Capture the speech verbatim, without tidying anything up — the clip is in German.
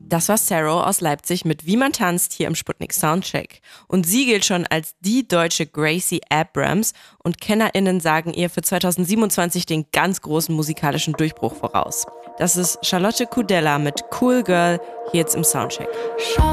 Das war Sero aus Leipzig mit Wie man tanzt hier im Sputnik Soundcheck. Und sie gilt schon als die deutsche Gracie Abrams und KennerInnen sagen ihr für zwanzig siebenundzwanzig den ganz großen musikalischen Durchbruch voraus. Das ist Charlotte Kudella mit Cool Girl hier jetzt im Soundcheck.